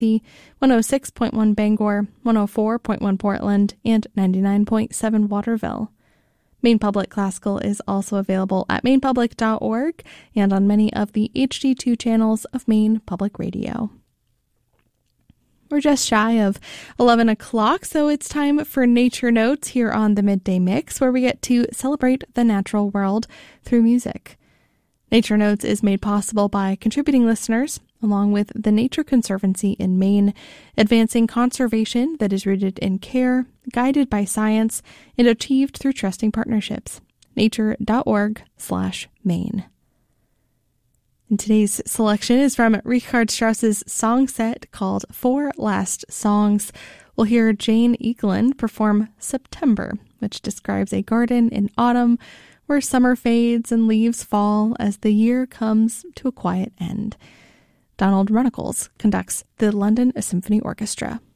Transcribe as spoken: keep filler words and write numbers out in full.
the one oh six point one Bangor, one oh four point one Portland, and ninety-nine point seven Waterville. Maine Public Classical is also available at maine public dot org and on many of the H D two channels of Maine Public Radio. We're just shy of eleven o'clock, so it's time for Nature Notes here on the Midday Mix, where we get to celebrate the natural world through music. Nature Notes is made possible by contributing listeners, along with the Nature Conservancy in Maine, advancing conservation that is rooted in care, guided by science, and achieved through trusting partnerships. nature dot org slash Maine. And today's selection is from Richard Strauss's song set called Four Last Songs. We'll hear Jane Eaglin perform September, which describes a garden in autumn where summer fades and leaves fall as the year comes to a quiet end. Donald Runnicles conducts the London Symphony Orchestra.